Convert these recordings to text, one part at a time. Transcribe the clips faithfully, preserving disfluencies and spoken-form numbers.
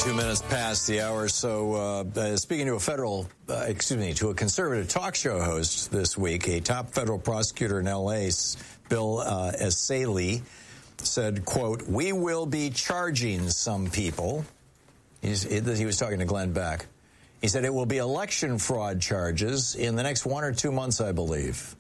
twenty-two minutes past the hour. So, uh, uh, speaking to a federal, uh, excuse me, to a conservative talk show host this week, a top federal prosecutor in L A, Bill uh, Essayli, said, quote, "We will be charging some people." He's, he was talking to Glenn Beck. He said it will be election fraud charges in the next one or two months, I believe.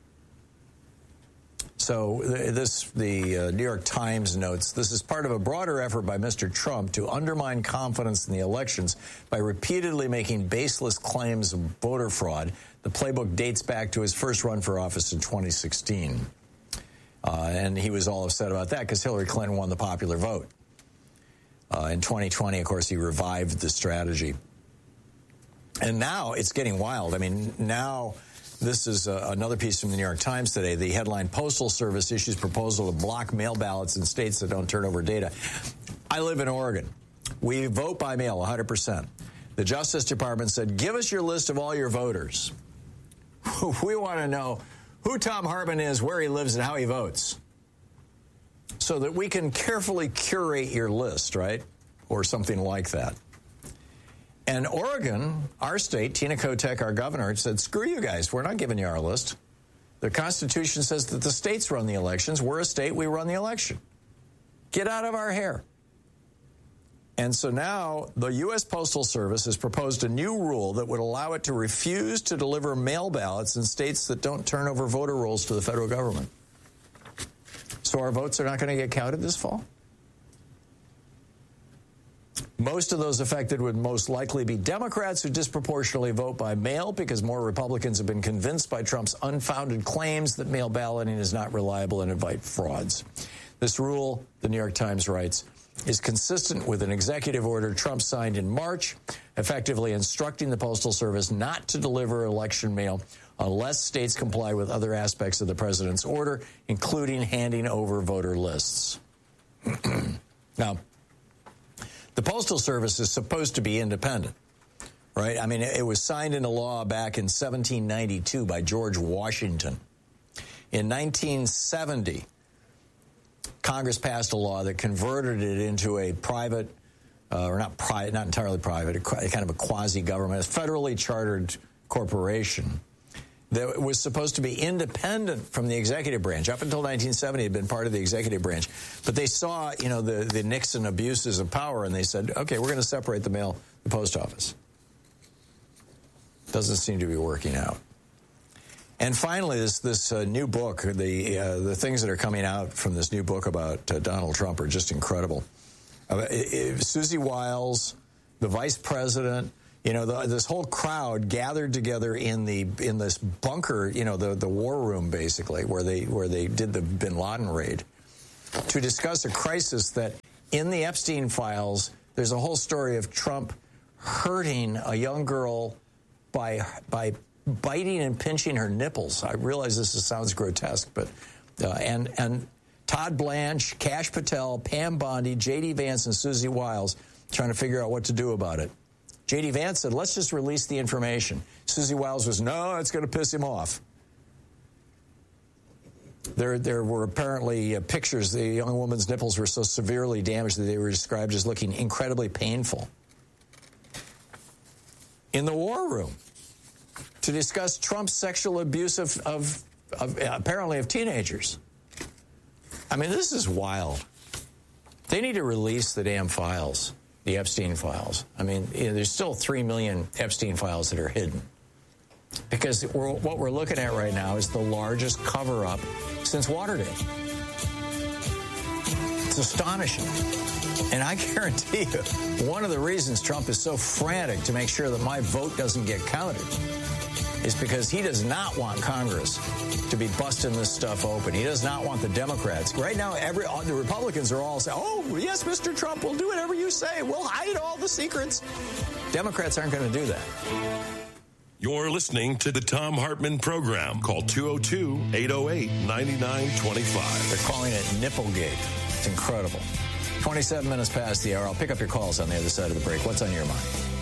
So this, the uh, New York Times notes, this is part of a broader effort by Mister Trump to undermine confidence in the elections by repeatedly making baseless claims of voter fraud. The playbook dates back to his first run for office in twenty sixteen. Uh, and he was all upset about that because Hillary Clinton won the popular vote. Uh, in twenty twenty, of course, he revived the strategy. And now it's getting wild. I mean, now... This is uh, another piece from the New York Times today. The headline, Postal Service issues proposal to block mail ballots in states that don't turn over data. I live in Oregon. We vote by mail one hundred percent. The Justice Department said, give us your list of all your voters. We want to know who Thom Hartmann is, where he lives, and how he votes, so that we can carefully curate your list, right? Or something like that. And Oregon, our state, Tina Kotek, our governor, said, screw you guys. We're not giving you our list. The Constitution says that the states run the elections. We're a state. We run the election. Get out of our hair. And so now the U S Postal Service has proposed a new rule that would allow it to refuse to deliver mail ballots in states that don't turn over voter rolls to the federal government. So our votes are not going to get counted this fall? Most of those affected would most likely be Democrats who disproportionately vote by mail because more Republicans have been convinced by Trump's unfounded claims that mail balloting is not reliable and invite frauds. This rule, the New York Times writes, is consistent with an executive order Trump signed in March, effectively instructing the Postal Service not to deliver election mail unless states comply with other aspects of the president's order, including handing over voter lists. Now, the Postal Service is supposed to be independent, right? I mean, it was signed into law back in seventeen ninety-two by George Washington. In nineteen seventy, Congress passed a law that converted it into a private, uh, or not private, not entirely private, a kind of a quasi-government, a federally chartered corporation that was supposed to be independent from the executive branch. Up until nineteen seventy, it had been part of the executive branch. But they saw, you know, the, the Nixon abuses of power, and they said, okay, we're going to separate the mail, the post office. Doesn't seem to be working out. And finally, this this uh, new book, the uh, the things that are coming out from this new book about uh, Donald Trump are just incredible. Uh, it, it, Susie Wiles, the vice president, you know, the, this whole crowd gathered together in the in this bunker, you know, the, the war room, basically, where they where they did the bin Laden raid, to discuss a crisis that in the Epstein files, there's a whole story of Trump hurting a young girl by by biting and pinching her nipples. I realize this is, sounds grotesque, but uh, and and Todd Blanche, Kash Patel, Pam Bondi, J D Vance, and Susie Wiles trying to figure out what to do about it. J D Vance said, let's just release the information. Susie Wiles was, no, it's going to piss him off. There there were apparently uh, pictures. The young woman's nipples were so severely damaged that they were described as looking incredibly painful. In the war room, to discuss Trump's sexual abuse of, of, of uh, apparently of teenagers. I mean, this is wild. They need to release the damn files. The Epstein files. I mean, you know, there's still three million Epstein files that are hidden. Because we're, what we're looking at right now is the largest cover-up since Watergate. It's astonishing. And I guarantee you, one of the reasons Trump is so frantic to make sure that my vote doesn't get counted is because he does not want Congress to be busting this stuff open. He does not want the Democrats. Right now, every the Republicans are all saying, oh, yes, Mister Trump, we'll do whatever you say. We'll hide all the secrets. Democrats aren't going to do that. You're listening to the Thom Hartmann Program. Call two oh two, eight oh eight, nine nine two five. They're calling it Nipplegate. It's incredible. twenty-seven minutes past the hour. I'll pick up your calls on the other side of the break. What's on your mind?